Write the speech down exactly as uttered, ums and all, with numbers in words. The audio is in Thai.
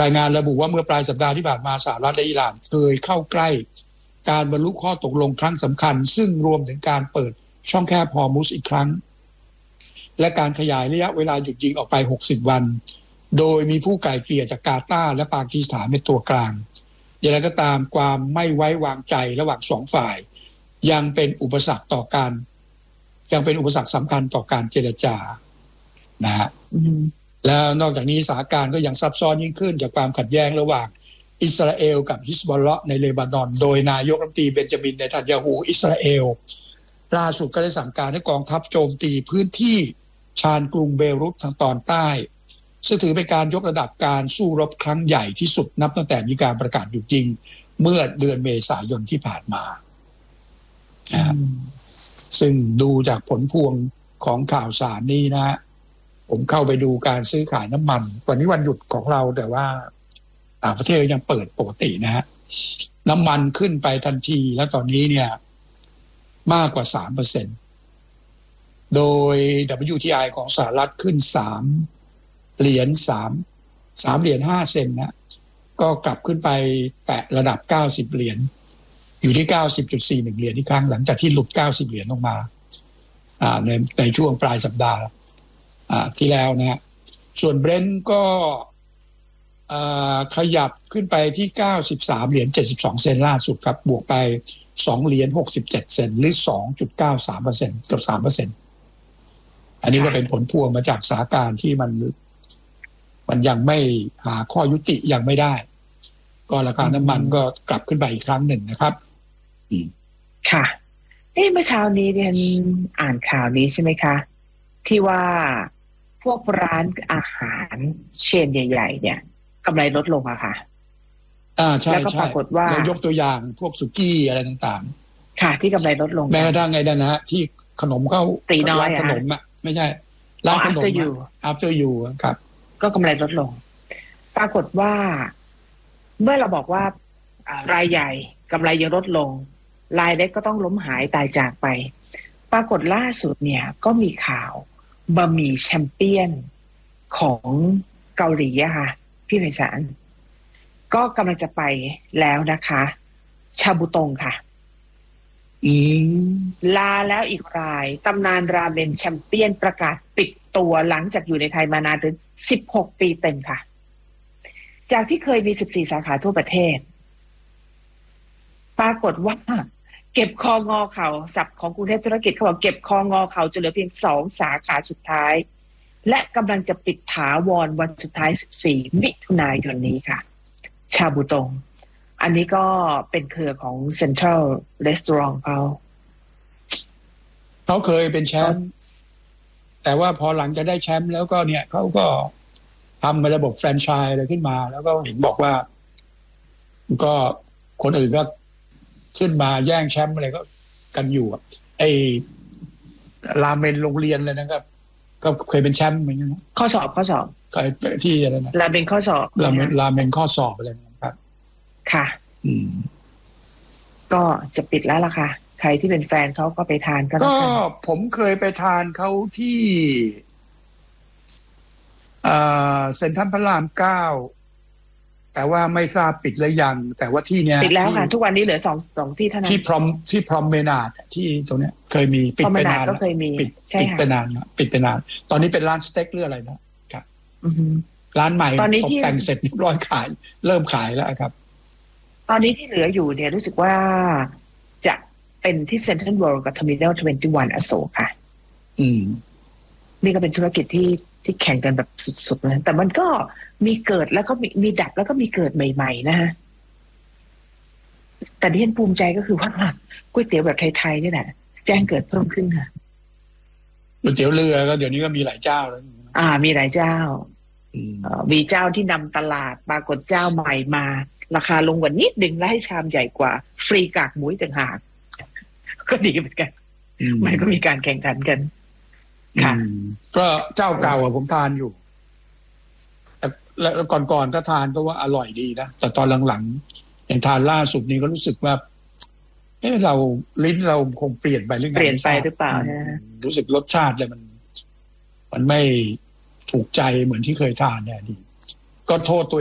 รายงานระบุว่าเมื่อปลายสัปดาห์ที่ผ่านมาสหรัฐและอิหร่านเคยเข้าใกล้การบรรลุข้อตกลงครั้งสำคัญซึ่งรวมถึงการเปิดช่องแคบฮอร์มุซอีกครั้งและการขยายระยะเวลาหยุดยิงออกไปหกสิบวันโดยมีผู้ไกล่เกลี่ยจากกาตาร์และปากีสถานเป็นตัวกลางอย่างไรก็ตามความไม่ไว้วางใจระหว่างสองฝ่ายยังเป็นอุปสรรคต่อการยังเป็นอุปสรรคสำคัญต่อการเจรจานะฮะ mm-hmm. แล้วนอกจากนี้สถานการณ์ก็ยังซับซ้อนยิ่งขึ้นจากความขัดแย้งระหว่างอิสราเอลกับฮิซบอลเลาะห์ในเลบานอนโดยนายกรัฐมนตรีเบนจามินเนทันยาฮูอิสราเอลล่าสุดก็ได้สั่งการให้กองทัพโจมตีพื้นที่ชานกรุงเบรุตทางตอนใต้ซึ่งถือเป็นการยกระดับการสู้รบครั้งใหญ่ที่สุดนับตั้งแต่มีการประกาศหยุดยิงเมื่อเดือนเมษายนที่ผ่านมานะครับซึ่งดูจากผลพวงของข่าวสารนี้นะผมเข้าไปดูการซื้อขายน้ำมันวันนี้วันหยุดของเราแต่ว่าต่างประเทศยังเปิดปกตินะฮะน้ำมันขึ้นไปทันทีแล้วตอนนี้เนี่ยมากกว่า สามเปอร์เซ็นต์ โดย ดับเบิลยู ที ไอ ของสหรัฐขึ้นสามเหรียญ3 3เหรียญห้าเซนต์นะก็กลับขึ้นไปแตะระดับเก้าสิบเหรียญอยู่ที่ เก้าสิบจุดสี่หนึ่ง เหรียญอีกครั้งหลังจากที่หลุดเก้าสิบเหรียญลงมาอ่าในในช่วงปลายสัปดาห์อ่าที่แล้วนะฮะส่วนเบรนท์ก็อ่าขยับขึ้นไปที่เก้าสิบสามเหรียญเจ็ดสิบสองเซนต์ล่าสุดครับบวกไปสองเหรียญหกสิบเจ็ดเซนต์หรือ สองจุดเก้าสามเปอร์เซ็นต์ เกือบ สามเปอร์เซ็นต์ อันนี้ก็เป็นผลพวงมาจากสถานการณ์ที่มันมันยังไม่หาข้อยุติยังไม่ได้ก็ราคาน้ำมันก็กลับขึ้นไปอีกครั้งหนึ่งนะครับค่ะเอ๊ะเมื่อเช้านี้ดิฉันอ่านข่าวนี้ใช่ไหมคะที่ว่าพวกร้านอาหารเชนใหญ่ๆเนี่ยกำไรลดลงอะค่ะอ่าใช่แล้วก็ปรากฏว่าเรายกตัวอย่างพวกสุกี้อะไรต่างๆค่ะที่กำไรลดลงแม้กระทั่งไงนะฮะที่ขนมเข้าร้านขนมอ่ะไม่ใช่ร้านขนม after you ครับก็กำไรลดลงปรากฏว่าเมื่อเราบอกว่ารายใหญ่กำไรยังลดลงรายเล็กก็ต้องล้มหายตายจากไปปรากฏล่าสุดเนี่ยก็มีข่าวบะหมี่แชมเปี้ยนของเกาหลีอะค่ะพี่ไพศาลก็กำลังจะไปแล้วนะคะชาบูตงค่ะอืมลาแล้วอีกรายตำนานราเมนแชมเปี้ยนประกาศปิดตัวหลังจากอยู่ในไทยมานานถึงสิบหกปีเต็มค่ะจากที่เคยมีสิบสี่สาขาทั่วประเทศปรากฏว่าเก็บคองอเข่าศัพท์ของกรุงเทพธุรกิจเขาบอกเก็บคองอเข่าจนเหลือเพียงสองสาขาสุดท้ายและกำลังจะปิดถาวรวันสุดท้ายสิบสี่มิถุนายนนี้ค่ะชาบูตงอันนี้ก็เป็นเครือของ Central Restaurant เขาเขาเคยเป็นแชมป์แต่ว่าพอหลังจะได้แชมป์แล้วก็เนี่ยเขาก็ทำระบบแฟรนไชส์อะไรขึ้นมาแล้วก็เห็นบอกว่าก็คนอื่นก็ขึ้นมาแย่งแชมป์อะไรก็กันอยู่ไอ้ราเมนโรงเรียนเลยนะครับก็เคยเป็นแชมป์เหมือนกันนะข้อสอบข้อสอบเคยที่อะไรนะราเมนข้อสอบราเมนราเมนข้อสอบอะไรนะครับค่ะอืมก็จะปิดแล้วล่ะค่ะใครที่เป็นแฟนเขาก็ไปทานก็ก็ผมเคยไปทานเขาที่อ่าเซ็นทรัลพระรามเก้าแต่ว่าไม่ทราบปิดหรือยังแต่ว่าที่เนี้ยปิดแล้วค่ะทุกวันนี้เหลือสอง สองที่เท่านั้นที่พรอมที่พรอมเมนาดที่ตรงเนี้ยเคยมีปิดไปนานก็เคยมีปิดปิดไปนานแล้วปิดไปนานตอนนี้เป็นร้านสเต็กหรืออะไรนะครับร้านใหม่ตกแต่งเสร็จเรียบร้อยขายเริ่มขายแล้วครับตอนนี้ที่เหลืออยู่เนี่ยรู้สึกว่าจะเป็นที่เซ็นทรัลเวิลด์กับเทอร์มินอลยี่สิบเอ็ดอโศกค่ะอืมนี่ก็เป็นธุรกิจที่ที่แข่งกันแบบสุดๆเลยแต่มันก็มีเกิดแล้วก็มีมีดับแล้วก็มีเกิดใหม่ๆนะฮะแต่ที่ฉันภูมิใจก็คือว่าก๋วยเตี๋ยวแบบไทยๆนี่แหละแจ้งเกิดเพิ่มขึ้นค่ะก๋วยเตี๋ยวเรือก็เดี๋ยวนี้ก็มีหลายเจ้าแล้วอ่ามีหลายเจ้ามีเจ้าที่นำตลาดปรากฏเจ้าใหม่มาราคาลงกว่านิดนึงและให้ชามใหญ่กว่าฟรีกากหมูต่างหากก็ดีเหมือนกันมันก็มีการแข่งขันกันค่ะก็เจ้าเก่าอะผมทานอยู่แล้วก่อนๆถ้าทานก็ว่าอร่อยดีนะแต่ตอนหลังๆอย่างทานล่าสุดนี้ก็รู้สึกว่าเออเราลิ้นเราคงเปลี่ยนไปหรือไงเปลี่ยนไปหรือเปล่านะรู้สึกรสชาติเลยมันมันไม่ถูกใจเหมือนที่เคยทานเนี่ยดีก็โทษตัว